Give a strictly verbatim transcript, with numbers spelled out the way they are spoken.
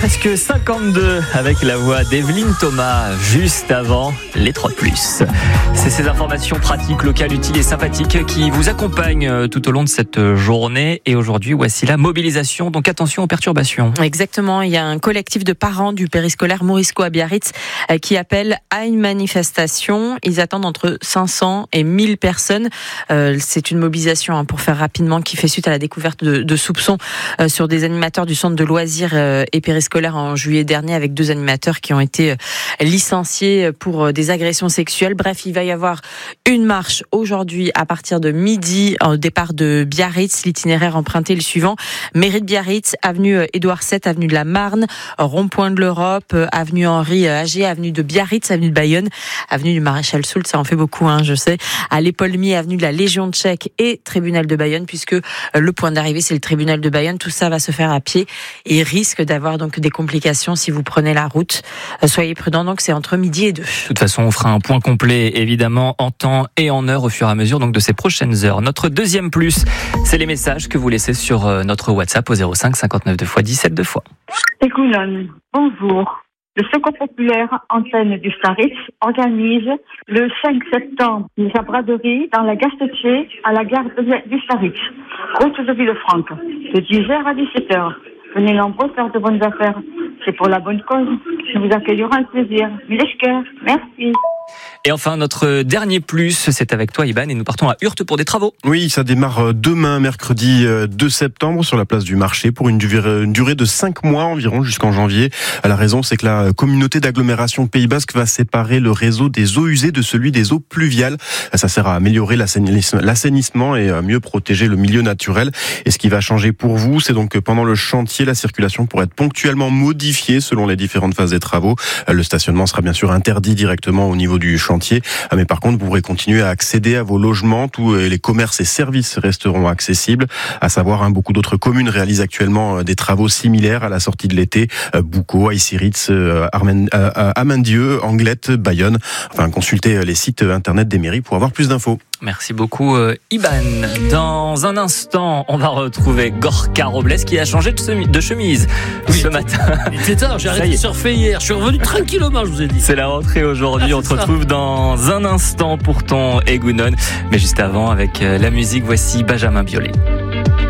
presque cinquante-deux avec la voix d'Evelyne Thomas juste avant les trois plus. C'est ces informations pratiques, locales, utiles et sympathiques qui vous accompagnent tout au long de cette journée. Et aujourd'hui, voici la mobilisation. Donc attention aux perturbations. Exactement. Il y a un collectif de parents du périscolaire Morisco à Biarritz qui appelle à une manifestation. Ils attendent entre cinq cents et mille personnes. Euh, c'est une mobilisation, hein, pour faire rapidement, qui fait suite à la découverte de, de soupçons euh, sur des animateurs du centre de loisirs euh, et périscolaire en juillet dernier, avec deux animateurs qui ont été euh, licenciés pour euh, des agressions sexuelles. Bref, il va y avoir une marche aujourd'hui à partir de midi au départ de Biarritz. L'itinéraire emprunté est le suivant: mairie de Biarritz, avenue Édouard sept, avenue de la Marne, rond-point de l'Europe, avenue Henri Agé, avenue de Biarritz, avenue de Bayonne, avenue du Maréchal Soult, ça en fait beaucoup, hein, je sais, à l'Épolmier, avenue de la Légion tchèque et tribunal de Bayonne, puisque le point d'arrivée c'est le tribunal de Bayonne. Tout ça va se faire à pied et risque d'avoir donc des complications si vous prenez la route. Soyez prudents, donc c'est entre midi et deux. De toute façon, on fera un point complet évidemment en temps et en heure au fur et à mesure donc de ces prochaines heures. Notre deuxième plus, c'est les messages que vous laissez sur notre WhatsApp au zéro cinq cinquante-neuf deux fois dix-sept deux fois. Écoulon, bonjour. Le Secours populaire antenne du Staritz organise le cinq septembre la braderie dans la gare Tché à la gare du Staritz, route de Villefranche, de dix heures à dix-sept heures. Venez nombreux faire de bonnes affaires. C'est pour la bonne cause. Nous vous accueillerons avec plaisir. Mileshker, merci. Et enfin, notre dernier plus, c'est avec toi, Iban, et nous partons à Urte pour des travaux. Oui, ça démarre demain, mercredi deux septembre, sur la place du marché, pour une durée, une durée de cinq mois environ, jusqu'en janvier. La raison, c'est que la communauté d'agglomération Pays Basque va séparer le réseau des eaux usées de celui des eaux pluviales. Ça sert à améliorer l'assainissement et à mieux protéger le milieu naturel. Et ce qui va changer pour vous, c'est donc que pendant le chantier, la circulation pourrait être ponctuellement modifiée selon les différentes phases des travaux. Le stationnement sera bien sûr interdit directement au niveau du chantier, mais par contre vous pourrez continuer à accéder à vos logements. Tous les commerces et services resteront accessibles. À savoir, hein, beaucoup d'autres communes réalisent actuellement des travaux similaires à la sortie de l'été. Boucau, Aïssiritz, Amandieu, Anglette, Bayonne. Enfin, consultez les sites internet des mairies pour avoir plus d'infos. Merci beaucoup, euh, Iban. Dans un instant, on va retrouver Gorka Robles qui a changé de, semi- de chemise oui, ce matin. Il était tard, j'ai arrêté de surfer hier. Je suis revenu tranquillement, je vous ai dit. C'est la rentrée aujourd'hui. Ah, on te retrouve dans un instant pour ton Egounon. Mais juste avant, avec la musique, voici Benjamin Biolay.